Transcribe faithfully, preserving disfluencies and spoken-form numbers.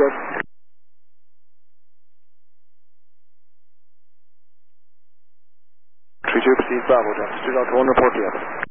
good. three two, proceed Bravo, Delta two Delta one, report the